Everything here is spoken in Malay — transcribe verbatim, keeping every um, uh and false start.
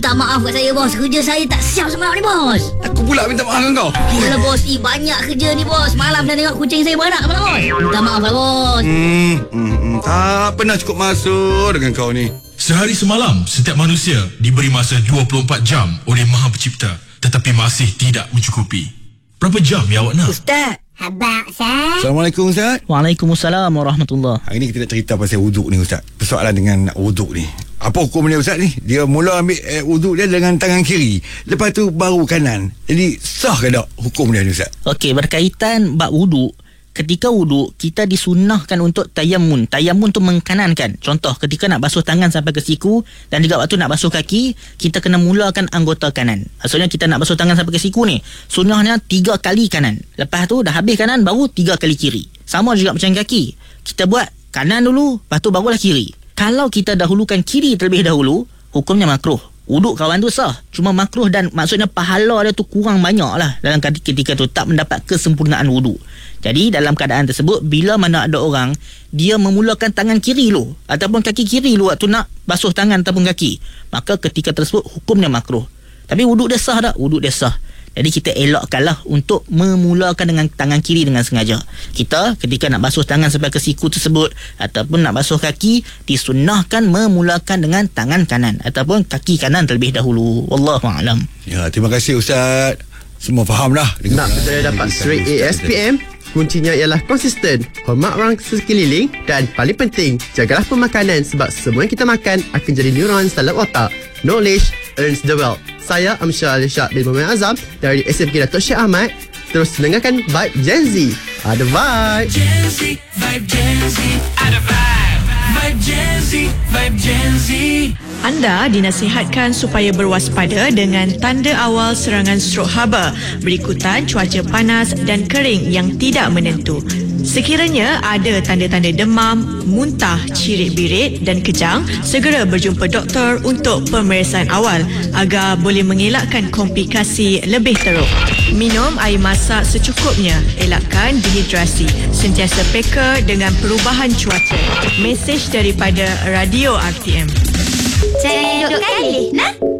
Tak maaf kat saya bos, kerja saya tak siap semalam ni bos. Aku pula minta maaf dengan kau. Yalah bos, ni banyak kerja ni bos. Malam dah tengok kucing saya beranak semalam bos. Minta maaf lah bos. Hmm, hmm, hmm, tak pernah cukup masuk dengan kau ni. Sehari semalam, setiap manusia diberi masa dua puluh empat jam oleh Maha Pencipta, tetapi masih tidak mencukupi. Berapa jam yang awak nak? Ustaz. Abang Ustaz. Assalamualaikum Ustaz. Waalaikumsalam warahmatullahi. Hari ni kita nak cerita pasal wuduk ni Ustaz. Persoalan dengan wuduk ni. Apa hukum dia Ustaz ni? Dia mula ambil eh, wuduk dia dengan tangan kiri, lepas tu baru kanan. Jadi sah ke tak hukum dia ni Ustaz? Okey, berkaitan bab wuduk, ketika wuduk kita disunahkan untuk tayammun. Tayammun tu mengkanankan. Contoh ketika nak basuh tangan sampai ke siku dan juga waktu nak basuh kaki, kita kena mulakan anggota kanan. Maksudnya kita nak basuh tangan sampai ke siku ni, sunnahnya tiga kali kanan. Lepas tu dah habis kanan, baru tiga kali kiri. Sama juga macam kaki. Kita buat kanan dulu, lepas tu barulah kiri. Kalau kita dahulukan kiri terlebih dahulu, hukumnya makruh. Wuduk kawan tu sah, cuma makruh dan maksudnya pahala dia tu kurang banyak lah dalam ketika tu, tak mendapat kesempurnaan wuduk. Jadi dalam keadaan tersebut, bila mana ada orang dia memulakan tangan kiri lu ataupun kaki kiri lu waktu nak basuh tangan ataupun kaki, maka ketika tersebut hukumnya makruh. Tapi wuduk dia sah tak? Wuduk dia sah. Jadi kita elakkanlah untuk memulakan dengan tangan kiri dengan sengaja. Kita ketika nak basuh tangan sampai ke siku tersebut ataupun nak basuh kaki, disunnahkan memulakan dengan tangan kanan ataupun kaki kanan terlebih dahulu. Wallahu a'lam. Ya, terima kasih Ustaz. Semua faham dah. Nak berjaya dapat straight A S P M, kuncinya ialah konsisten, hormat orang sekeliling dan paling penting, jagalah pemakanan sebab semua yang kita makan akan jadi neuron dalam otak. Knowledge earns the wealth. Saya Amsyar Al-Syad bin Muhammad Azam dari S M K Dato' Syed Ahmad. Terus dengarkan Vibe Gen Z. Ada vibe. Gen Z, Vibe Gen Z, ada vibe. Vibe Gen Z, Vibe Gen Z. Anda dinasihatkan supaya berwaspada dengan tanda awal serangan strok haba berikutan cuaca panas dan kering yang tidak menentu. Sekiranya ada tanda-tanda demam, muntah, cirit-birit dan kejang, segera berjumpa doktor untuk pemeriksaan awal agar boleh mengelakkan komplikasi lebih teruk. Minum air masak secukupnya, elakkan dehidrasi, sentiasa peka dengan perubahan cuaca. Mesej daripada Radio R T M. Cendok kali, nah.